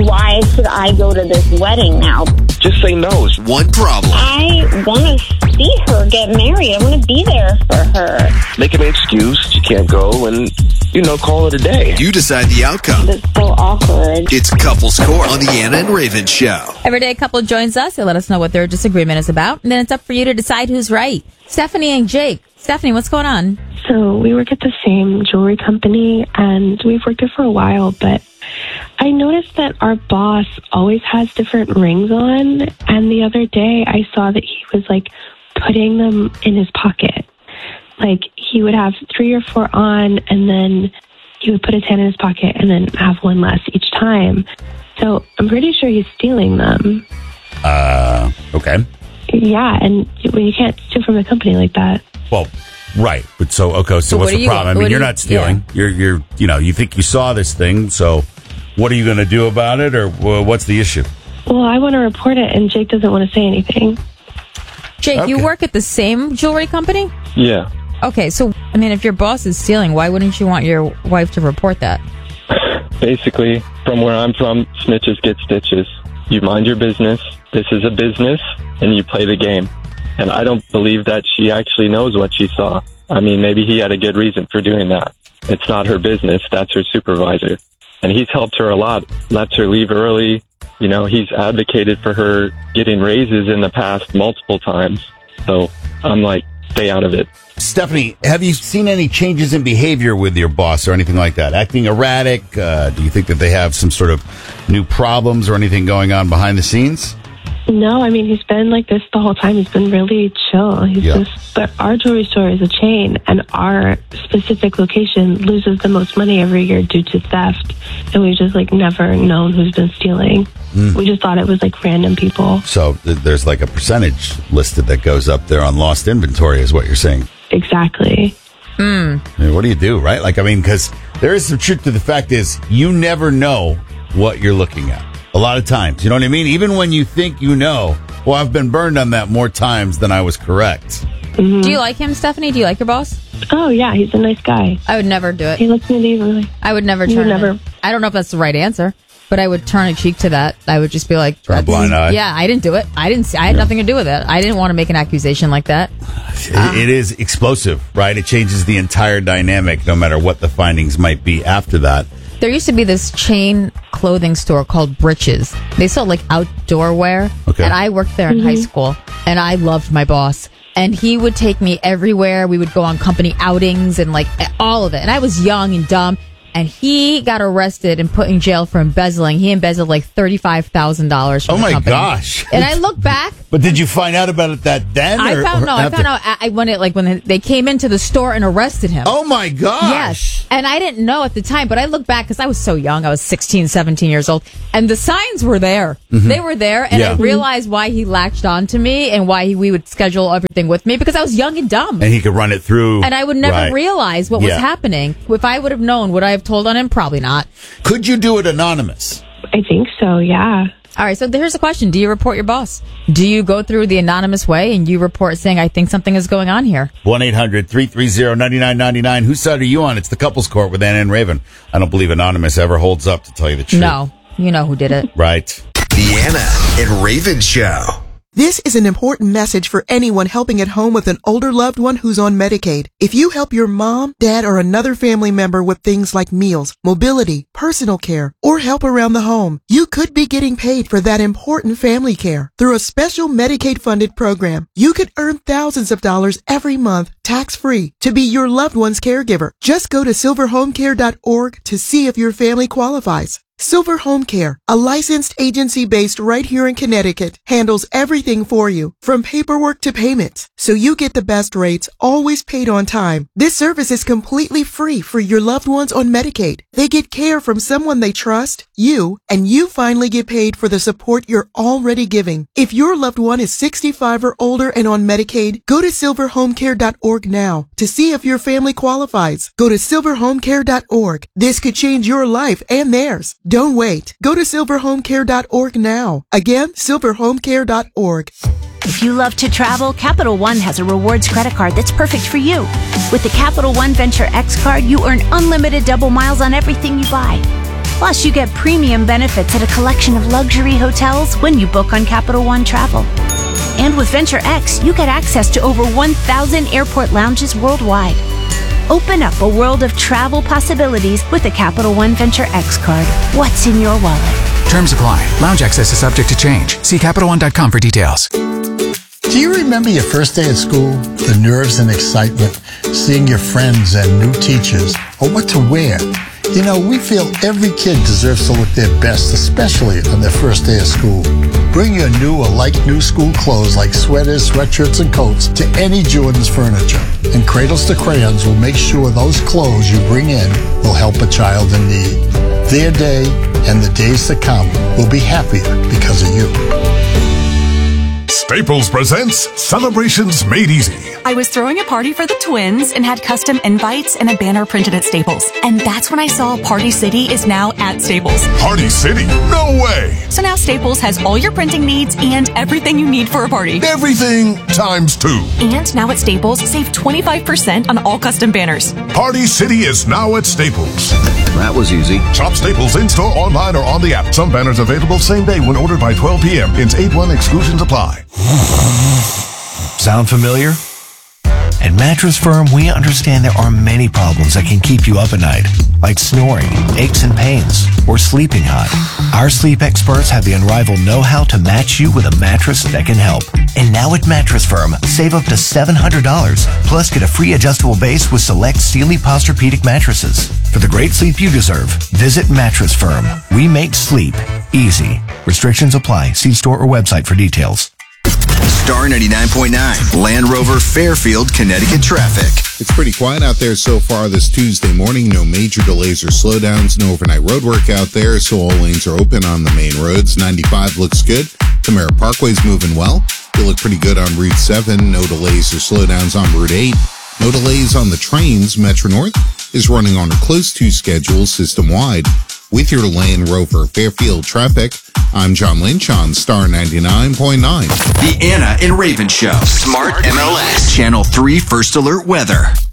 Why should I go to this wedding now? Just say no. One problem. I want to see her get married. I want to be there for her. Make an excuse. You can't go and, call it a day. You decide the outcome. It's so awkward. It's Couples Court on the Anna and Raven Show. Every day a couple joins us. They let us know what their disagreement is about. And then it's up for you to decide who's right. Stephanie and Jake. Stephanie, what's going on? So we work at the same jewelry company, and we've worked there for a while, but I noticed that our boss always has different rings on, and the other day I saw that he was, putting them in his pocket. He would have 3 or 4 on, and then he would put his hand in his pocket and then have one less each time. So I'm pretty sure he's stealing them. Okay. Yeah, and you can't steal from a company like that. Well, right. But so what's the problem? I mean, you're not stealing. Yeah. You think you saw this thing, so what are you going to do about it, or what's the issue? Well, I want to report it, and Jake doesn't want to say anything. Jake, okay. You work at the same jewelry company? Yeah. Okay, so, if your boss is stealing, why wouldn't you want your wife to report that? Basically, from where I'm from, snitches get stitches. You mind your business. This is a business, and you play the game. And I don't believe that she actually knows what she saw. Maybe he had a good reason for doing that. It's not her business. That's her supervisor. And he's helped her a lot, lets her leave early. He's advocated for her getting raises in the past multiple times. So I'm stay out of it. Stephanie, have you seen any changes in behavior with your boss or anything like that? Acting erratic? Do you think that they have some sort of new problems or anything going on behind the scenes? No, he's been like this the whole time. He's been really chill. But our jewelry store is a chain, and our specific location loses the most money every year due to theft. And we've just never known who's been stealing. We just thought it was random people. So there's a percentage listed that goes up there on lost inventory, is what you're saying. Exactly. What do you do, right? Because there is some truth to the fact is you never know what you're looking at. A lot of times, you know what I mean? Even when you think you know, well, I've been burned on that more times than I was correct. Mm-hmm. Do you like him, Stephanie? Do you like your boss? Oh, yeah, he's a nice guy. I would never do it. He lets me leave early. I would never turn it. I don't know if that's the right answer, but I would turn a cheek to that. I would just be like... Turn a blind eye. Yeah, I didn't do it. I had nothing to do with it. I didn't want to make an accusation like that. It is explosive, right? It changes the entire dynamic, no matter what the findings might be after that. There used to be this chain clothing store called Britches. They sold outdoor wear. Okay. And I worked there in high school, and I loved my boss. And he would take me everywhere. We would go on company outings and all of it. And I was young and dumb. And he got arrested and put in jail for embezzling. He embezzled $35,000 from the company. Oh my gosh! And I look back. But did you find out about it then? I found out when they came into the store and arrested him. Oh my gosh! Yes, and I didn't know at the time, but I look back because I was so young. I was 16, 17 years old, and the signs were there. Mm-hmm. They were there, and I realized why he latched on to me and why we would schedule everything with me because I was young and dumb. And he could run it through. And I would never realize what was happening. If I would have known, would I have told on him? Probably not. Could you do it anonymous? I think so, yeah. All right, so here's the question. Do you report your boss? Do you go through the anonymous way and you report saying, I think something is going on here? 1-800-330-9999. Whose side are you on? It's the Couples Court with Anna and Raven. I don't believe anonymous ever holds up, to tell you the truth. No, you know who did it. Right. The Anna and Raven Show. This is an important message for anyone helping at home with an older loved one who's on Medicaid. If you help your mom, dad, or another family member with things like meals, mobility, personal care, or help around the home, you could be getting paid for that important family care. Through a special Medicaid-funded program, you could earn thousands of dollars every month, tax-free, to be your loved one's caregiver. Just go to silverhomecare.org to see if your family qualifies. Silver Home Care, a licensed agency based right here in Connecticut, handles everything for you, from paperwork to payments, so you get the best rates, always paid on time. This service is completely free for your loved ones on Medicaid. They get care from someone they trust, you, and you finally get paid for the support you're already giving. If your loved one is 65 or older and on Medicaid, go to silverhomecare.org now to see if your family qualifies. Go to silverhomecare.org. This could change your life and theirs. Don't wait. Go to silverhomecare.org now. Again, silverhomecare.org. If you love to travel, Capital One has a rewards credit card that's perfect for you. With the Capital One Venture X card, you earn unlimited double miles on everything you buy. Plus, you get premium benefits at a collection of luxury hotels when you book on Capital One Travel. And with Venture X, you get access to over 1,000 airport lounges worldwide. Open up a world of travel possibilities with the Capital One Venture X card. What's in your wallet? Terms apply. Lounge access is subject to change. See CapitalOne.com for details. Do you remember your first day at school? The nerves and excitement, seeing your friends and new teachers, or what to wear? You know, we feel every kid deserves to look their best, especially on their first day of school. Bring your new or like-new school clothes like sweaters, sweatshirts, and coats to any Jordan's Furniture. And Cradles to Crayons will make sure those clothes you bring in will help a child in need. Their day and the days to come will be happier because of you. Staples presents Celebrations Made Easy. I was throwing a party for the twins and had custom invites and a banner printed at Staples. And that's when I saw Party City is now at Staples. Party City? No way! So now Staples has all your printing needs and everything you need for a party. Everything times 2. And now at Staples, save 25% on all custom banners. Party City is now at Staples. That was easy. Shop Staples in-store, online, or on the app. Some banners available same day when ordered by 12 p.m. Ins 8-1 exclusions apply. Sound familiar? At Mattress Firm, we understand there are many problems that can keep you up at night, like snoring, aches and pains, or sleeping hot. Our sleep experts have the unrivaled know-how to match you with a mattress that can help. And now at Mattress Firm, save up to $700, plus get a free adjustable base with select Sealy Posturepedic mattresses. For the great sleep you deserve, visit Mattress Firm. We make sleep easy. Restrictions apply. See store or website for details. Star 99.9, Land Rover, Fairfield, Connecticut traffic. It's pretty quiet out there so far this Tuesday morning. No major delays or slowdowns. No overnight road work out there, so all lanes are open on the main roads. 95 looks good. Tamara Parkway's moving well. You look pretty good on Route 7. No delays or slowdowns on Route 8. No delays on the trains. Metro North is running on a close to schedule system-wide. With your Land Rover Fairfield traffic, I'm John Lynch on Star 99.9. The Anna and Raven Show. Smart MLS. Channel 3 First Alert Weather.